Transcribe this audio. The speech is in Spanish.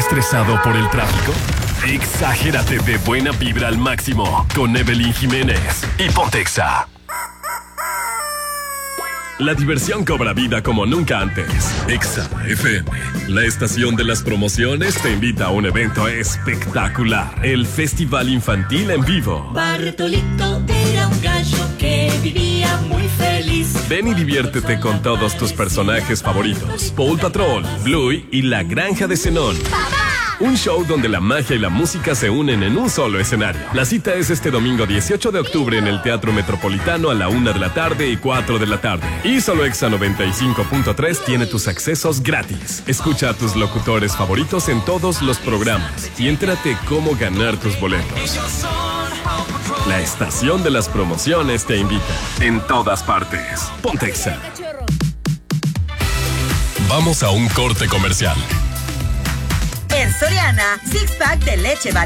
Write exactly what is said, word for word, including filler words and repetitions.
¿Estresado por el tráfico? Exagérate de buena vibra al máximo con Evelyn Jiménez y Pontexa. La diversión cobra vida como nunca antes. Exa F M, la estación de las promociones, te invita a un evento espectacular. El Festival Infantil en vivo. Bartolito era un gallo que vivía muy feliz. Ven y diviértete con todos tus personajes favoritos. Paw Patrol, Bluey y La Granja de Zenón. Un show donde la magia y la música se unen en un solo escenario. La cita es este domingo dieciocho de octubre en el Teatro Metropolitano a la una de la tarde y cuatro de la tarde. Y solo Exa noventa y cinco punto tres tiene tus accesos gratis. Escucha a tus locutores favoritos en todos los programas y entérate cómo ganar tus boletos. La estación de las promociones te invita. En todas partes. Ponte Exa. Vamos a un corte comercial. En Soriana, six pack de leche